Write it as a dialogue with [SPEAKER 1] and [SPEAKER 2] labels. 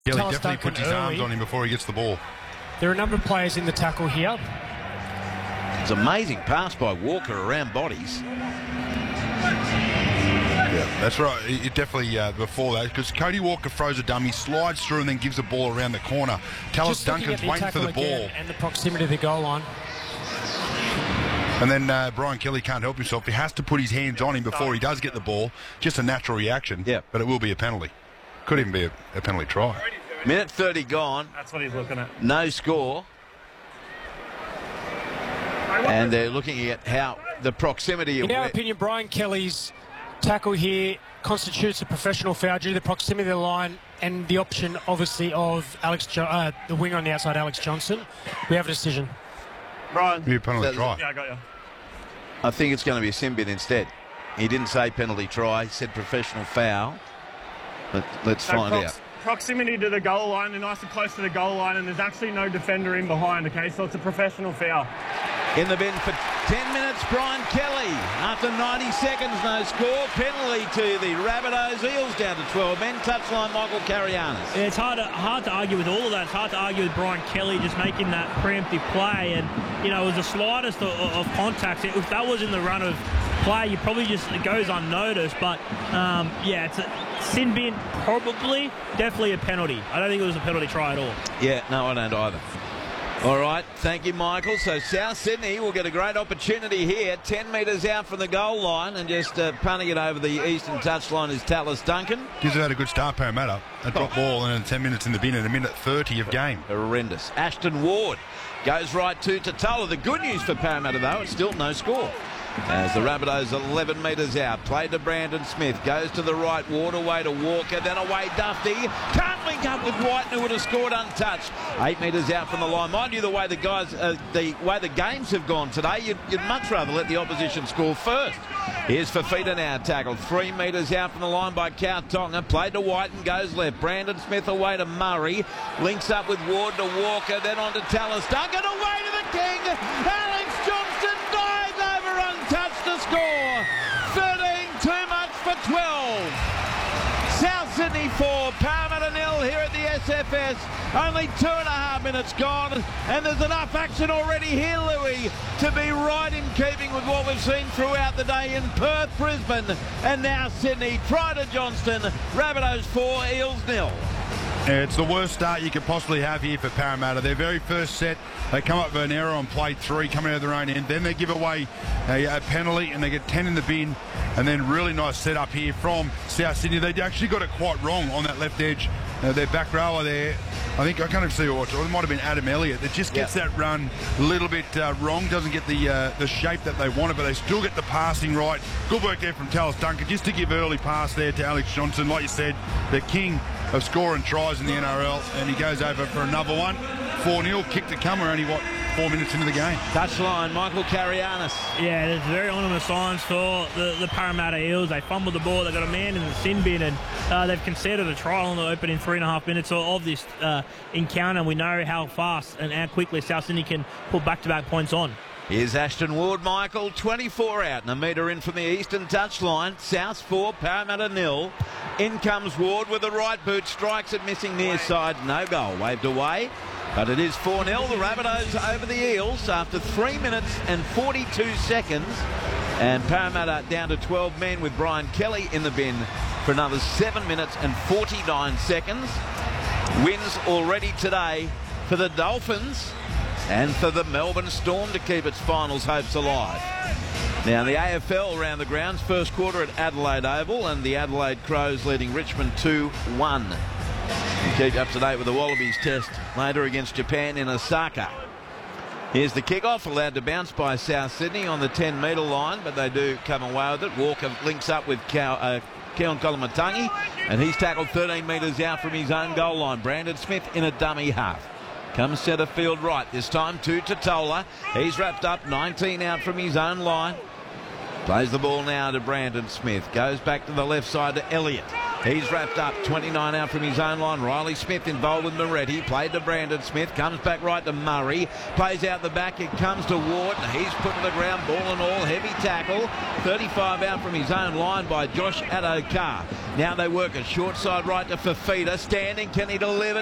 [SPEAKER 1] Yeah, he definitely puts his arms on him before he gets the ball.
[SPEAKER 2] There are a number of players in the tackle here.
[SPEAKER 3] It's an amazing pass by Walker around bodies.
[SPEAKER 1] Yeah, that's right. It definitely before that, because Cody Walker throws a dummy, slides through, and then gives the ball around the corner. Tallis Duncan's waiting for the ball.
[SPEAKER 2] And the proximity to the goal line.
[SPEAKER 1] And then Brian Kelly can't help himself. He has to put his hands on him before he does get the ball. Just a natural reaction.
[SPEAKER 3] Yeah.
[SPEAKER 1] But it will be a penalty. Could even be a penalty try.
[SPEAKER 3] Minute 30 gone.
[SPEAKER 4] That's what he's looking at.
[SPEAKER 3] No score. And they're looking at how the proximity of...
[SPEAKER 2] In our opinion, Brian Kelly's tackle here constitutes a professional foul due to the proximity of the line and the option, obviously, of the winger on the outside, Alex Johnson. We have a decision.
[SPEAKER 4] Brian.
[SPEAKER 1] Be a penalty try.
[SPEAKER 4] Yeah, I got you.
[SPEAKER 3] I think it's going to be a sin bin instead. He didn't say penalty try. He said professional foul. But let's find out.
[SPEAKER 4] Proximity to the goal line, they're nice and close to the goal line, and there's actually no defender in behind, okay? So it's a professional foul.
[SPEAKER 3] In the bin for 10 minutes, Brian Kelly. After 90 seconds, no score. Penalty to the Rabbitohs. Eels down to 12 men. Touchline, Michael Carianis.
[SPEAKER 5] Yeah, it's hard to argue with all of that. It's hard to argue with Brian Kelly just making that preemptive play. And, you know, it was the slightest of contacts. If that was in the run of play, you probably just, it goes unnoticed. But, yeah, it's a sin bin, probably, definitely a penalty. I don't think it was a penalty try at all.
[SPEAKER 3] Yeah, no, I don't either. All right, thank you, Michael. So South Sydney will get a great opportunity here. 10 metres out from the goal line, and just punting it over the eastern touchline is Tallis Duncan.
[SPEAKER 1] Gives it a good start, Parramatta. A drop ball and 10 minutes in the bin and a minute 30 of game.
[SPEAKER 3] Horrendous. Ashton Ward goes right to Totola. The good news for Parramatta, though, it's still no score. As the Rabbitohs 11 metres out. Play to Brandon Smith. Goes to the right. Ward away to Walker. Then away Dufty. Can't link up with Whiten, who would have scored untouched. 8 metres out from the line. Mind you, the way the guys, the way the games have gone today, you'd much rather let the opposition score first. Here's Fafita now tackled. 3 metres out from the line by Kautonga. Played to Whiten. Goes left. Brandon Smith away to Murray. Links up with Ward to Walker. Then on to Tallis Duncan. Away to the King. Alex Johnston dives over untouched to score. 13 too much for 12. South Sydney 4, Parramatta 0 here at the SFS. Only 2.5 minutes gone, and there's enough action already here, Louis, to be right in keeping with what we've seen throughout the day in Perth, Brisbane, and now Sydney. Try to Johnston, Rabbitohs 4, Eels 0.
[SPEAKER 1] Yeah, it's the worst start you could possibly have here for Parramatta. Their very first set, they come up with an error on play 3, coming out of their own end. Then they give away a penalty and they get 10 in the bin. And then really nice setup here from South Sydney. They actually got it quite wrong on that left edge. Their back rower there, I think I can't even see what, or it might have been Adam Elliott, that just gets that run a little bit wrong, doesn't get the shape that they wanted, but they still get the passing right. Good work there from Tallis Duncan, just to give early pass there to Alex Johnson. Like you said, the king of scoring tries in the NRL, and he goes over for another one. 4-0, kick to come. We're only, 4 minutes into the game.
[SPEAKER 3] Touchline, Michael Carianis.
[SPEAKER 5] Yeah, there's very ominous signs for the Parramatta Eels. They fumbled the ball, they got a man in the sin bin, and they've conceded a try on the opening 3.5 minutes of this encounter. And we know how fast and how quickly South Sydney can put back-to-back points on.
[SPEAKER 3] Here's Ashton Ward, Michael, 24 out and a metre in from the eastern touchline. South 4, Parramatta 0. In comes Ward with the right boot, strikes it, missing near side, no goal, waved away. But it is 4-0, the Rabbitohs over the Eels after 3 minutes and 42 seconds. And Parramatta down to 12 men with Brian Kelly in the bin for another 7 minutes and 49 seconds. Wins already today for the Dolphins and for the Melbourne Storm to keep its finals hopes alive. Now the AFL around the grounds, first quarter at Adelaide Oval, and the Adelaide Crows leading Richmond 2-1. And keep up to date with the Wallabies test later against Japan in Osaka. Here's the kickoff, allowed to bounce by South Sydney on the 10-metre line, but they do come away with it. Walker links up with Keon Koloamatangi, and he's tackled 13 metres out from his own goal line. Brandon Smith in a dummy half. Comes centre field right, this time to Totola. He's wrapped up, 19 out from his own line. Plays the ball now to Brandon Smith. Goes back to the left side to Elliott. He's wrapped up. 29 out from his own line. Riley Smith involved with Moretti. Played to Brandon Smith. Comes back right to Murray. Plays out the back. It comes to Ward. He's put to the ground. Ball and all. Heavy tackle. 35 out from his own line by Josh Adokar. Now they work a short side right to Fafita. Standing. Can he deliver?